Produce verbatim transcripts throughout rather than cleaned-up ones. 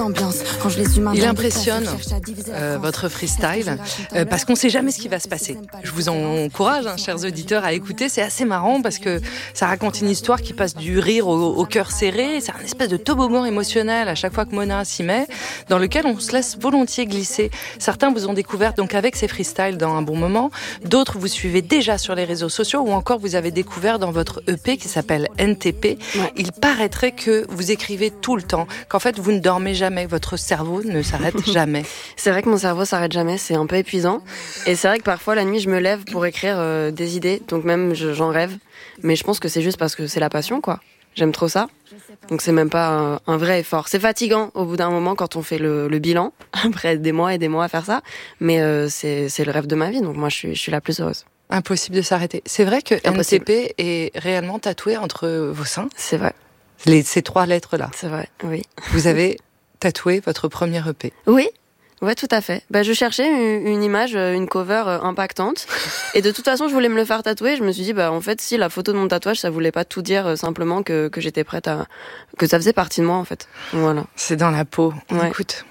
Il impressionne euh, votre freestyle euh, parce qu'on ne sait jamais ce qui va se passer. Je vous encourage, hein, chers auditeurs, à écouter. C'est assez marrant parce que ça raconte une histoire qui passe du rire au, au cœur serré. C'est un espèce de toboggan émotionnel à chaque fois que Mona s'y met, dans lequel on se laisse volontiers glisser. Certains vous ont découvert donc avec ces freestyles dans un bon moment. D'autres vous suivez déjà sur les réseaux sociaux ou encore vous avez découvert dans votre E P qui s'appelle N T P. Ouais. Il paraîtrait que vous écrivez tout le temps, qu'en fait vous ne dormez jamais. Votre cerveau ne s'arrête jamais. C'est vrai que mon cerveau s'arrête jamais, c'est un peu épuisant. Et c'est vrai que parfois la nuit je me lève pour écrire euh, des idées, donc même je, j'en rêve. Mais je pense que c'est juste parce que c'est la passion, quoi. J'aime trop ça. Donc c'est même pas un, un vrai effort. C'est fatigant au bout d'un moment quand on fait le, le bilan, après des mois et des mois à faire ça. Mais euh, c'est, c'est le rêve de ma vie, donc moi je suis, je suis la plus heureuse. Impossible de s'arrêter. C'est vrai que Impossible. N T P est réellement tatoué entre vos seins. C'est vrai. Les, ces trois lettres-là. C'est vrai, oui. Vous avez tatoué votre premier E P. Oui, ouais, tout à fait. Bah, je cherchais une, une image, une cover impactante. Et de toute façon, je voulais me le faire tatouer. Je me suis dit, bah, en fait, si la photo de mon tatouage, ça voulait pas tout dire, simplement que, que j'étais prête à, que ça faisait partie de moi, en fait. Voilà. C'est dans la peau. Ouais. Écoute.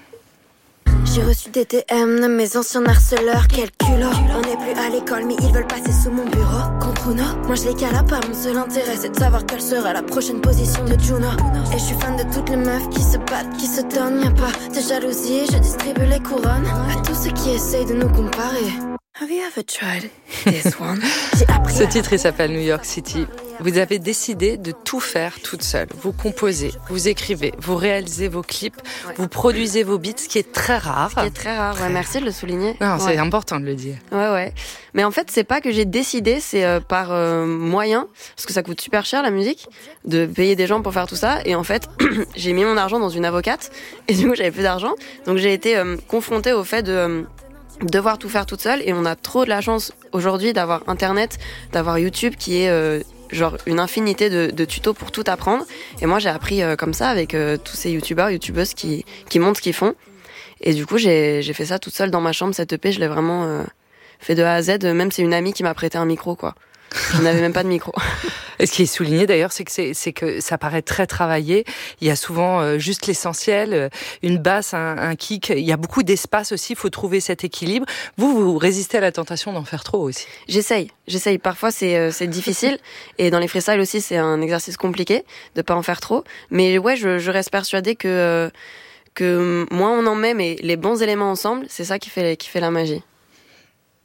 J'ai reçu des D M de mes anciens harceleurs, quel culot. On n'est plus à l'école mais ils veulent passer sous mon bureau. Contre Uno, moi je les cala pas, mon seul intérêt c'est de savoir quelle sera la prochaine position de Juno. Et je suis fan de toutes les meufs qui se battent, qui se donnent. Y'a pas de jalousie, je distribue les couronnes à tous ceux qui essayent de nous comparer. Have you ever tried this one? Ce titre, il s'appelle New York City. Vous avez décidé de tout faire toute seule. Vous composez, vous écrivez, vous réalisez vos clips, ouais. Vous produisez vos beats, ce qui est très rare. Ce qui est très rare, ouais, merci de le souligner. Non, ouais. C'est important de le dire. Ouais, ouais. Mais en fait, c'est pas que j'ai décidé, c'est euh, par euh, moyen, parce que ça coûte super cher la musique, de payer des gens pour faire tout ça. Et en fait, j'ai mis mon argent dans une avocate, et du coup, j'avais plus d'argent. Donc j'ai été euh, confrontée au fait de... Euh, devoir tout faire toute seule, et on a trop de la chance aujourd'hui d'avoir internet, d'avoir YouTube qui est euh, genre une infinité de, de tutos pour tout apprendre. Et moi j'ai appris euh, comme ça avec euh, tous ces youtubeurs, youtubeuses qui, qui montrent ce qu'ils font. Et du coup j'ai, j'ai fait ça toute seule dans ma chambre. Cette E P je l'ai vraiment euh, fait de A à Z. Même c'est une amie qui m'a prêté un micro, quoi. Je n'avais même pas de micro. Et ce qui est souligné d'ailleurs, c'est que, c'est, c'est que ça paraît très travaillé. Il y a souvent euh, juste l'essentiel, euh, une basse, un, un kick. Il y a beaucoup d'espace aussi, il faut trouver cet équilibre. Vous, vous résistez à la tentation d'en faire trop aussi. J'essaye, j'essaye. Parfois c'est, euh, c'est difficile. Et dans les freestyles aussi, c'est un exercice compliqué de pas en faire trop. Mais ouais, je, je reste persuadée que, euh, que moins on en met, mais les bons éléments ensemble, c'est ça qui fait, qui fait la magie.